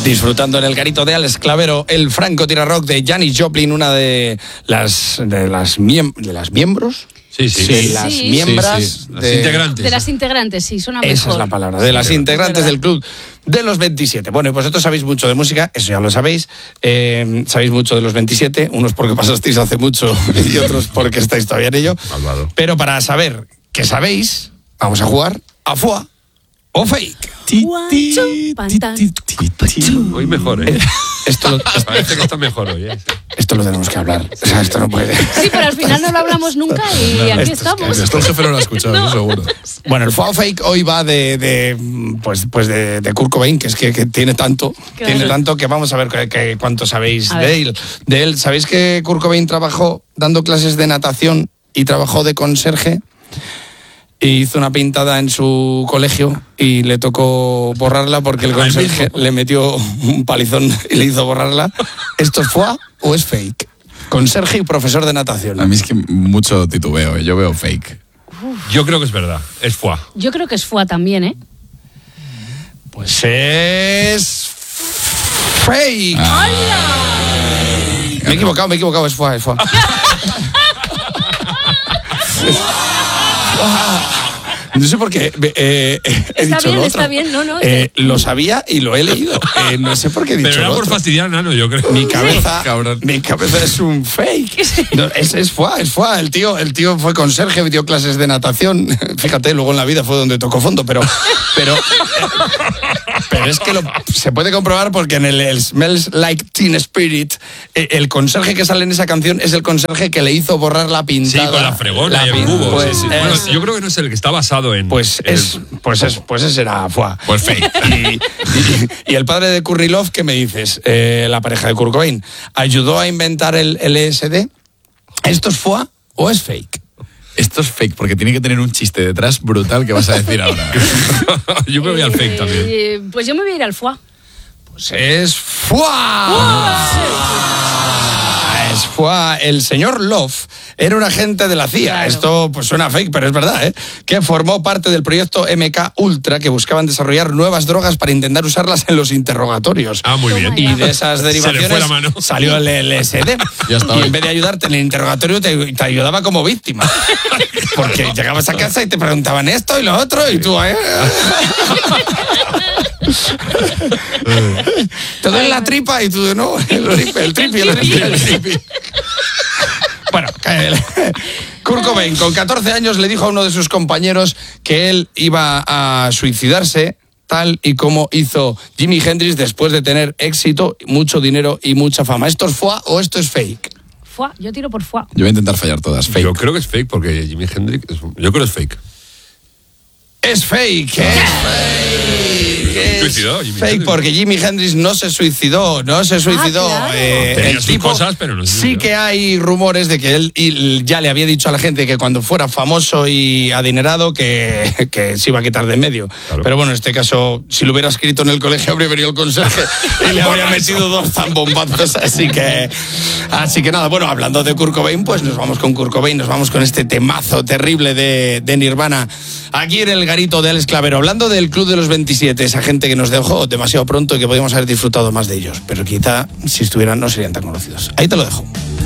Disfrutando en el garito de Alex Clavero, el francotirador de Janis Joplin, una de las miembros. Sí, sí. De las miembros. Sí. Las integrantes. De las integrantes, sí, suena mejor. Esa es la palabra, de las integrantes del club de los 27. Bueno, y vosotros sabéis mucho de música, eso ya lo sabéis. Sabéis mucho de los 27, unos porque pasasteis hace mucho y otros porque estáis todavía en ello. Malvado. Pero para saber qué sabéis, vamos a jugar a Fua o Fake. Hoy mejor, ¿eh? Parece que está mejor hoy, ¿eh? Esto lo tenemos que hablar. O sea, esto no puede. Sí, pero al final no lo hablamos nunca y aquí estamos. Esto el jefe no lo ha escuchado, no. Seguro. Bueno, el Fua o Fake hoy va de Kurt Cobain, que es que tiene tanto, Claro. tiene tanto que vamos a ver cuánto sabéis A de él. ¿Sabéis que Kurt Cobain trabajó dando clases de natación y trabajó de conserje? Y hizo una pintada en su colegio y le tocó borrarla porque el conserje le metió un palizón y le hizo borrarla. ¿Esto es Fua o es Fake? Conserje y profesor de natación. A mí es que mucho titubeo, yo veo fake. Yo creo que es verdad, es Fua. Yo creo que es Fua también, ¿eh? Pues es Fake. Me he equivocado, es Fua. No sé por qué he Está dicho bien, lo otro. está bien, no. Lo sabía y lo he leído. No sé por qué he dicho Pero era lo por otro. fastidiar a Nano, yo creo. Mi cabeza es un fake. Sí. No, es Fua. El tío fue conserje, dio clases de natación. Fíjate, luego en la vida fue donde tocó fondo, pero es que se puede comprobar porque en el Smells Like Teen Spirit, el conserje que sale en esa canción es el conserje que le hizo borrar la pintada. Sí, con la fregona y el cubo. Pues, sí. Bueno, yo creo que no es el que está basado en... Pues ese era Fua. Pues fake. Y el padre de Courtney Love, ¿qué me dices? La pareja de Kurt Cobain, ¿ayudó a inventar el LSD? ¿Esto es Fua o es fake? Esto es fake, porque tiene que tener un chiste detrás brutal que vas a decir ahora. Yo me voy al fake también. Pues yo me voy a ir al Fua. Pues es Fua. Es Fua. El señor Love era un agente de la CIA. Claro. Esto pues suena fake, pero es verdad, ¿eh? Que formó parte del proyecto MK Ultra, que buscaban desarrollar nuevas drogas para intentar usarlas en los interrogatorios. Ah, muy bien. Y de esas derivaciones Se le fue la mano. salió el LSD. Ya está. Y en vez de ayudarte en el interrogatorio, te ayudaba como víctima. Porque llegabas a casa y te preguntaban esto y lo otro, y tú... Te doy la tripa y tú, no, el tripi. Bueno, Kurt Cobain con 14 años le dijo a uno de sus compañeros que él iba a suicidarse, tal y como hizo Jimi Hendrix después de tener éxito, mucho dinero y mucha fama. ¿Esto es Fua o esto es fake? Fua, yo tiro por Fua. Yo voy a intentar fallar todas. Fake. Yo creo que es fake porque Jimi Hendrix... Yo creo que es fake. Es fake, Suicidó, Jimi fake Hendrix. porque Jimi Hendrix no se suicidó. Claro. Tenía El sus tipo, cosas, pero no se sí suicidó. que hay rumores de que él ya le había dicho a la gente que cuando fuera famoso y adinerado que se iba a quitar de en medio. Claro. Pero bueno, en este caso, si lo hubiera escrito en el colegio, habría venido el conserje y le habría metido 2 zambombazos. Así que nada, bueno, hablando de Kurt Cobain, pues nos vamos con Kurt Cobain, nos vamos con este temazo terrible de Nirvana. Aquí en el garito de Alex Clavero, hablando del Club de los 27, esa gente que nos dejó demasiado pronto y que podíamos haber disfrutado más de ellos, pero quizá si estuvieran no serían tan conocidos. Ahí te lo dejo.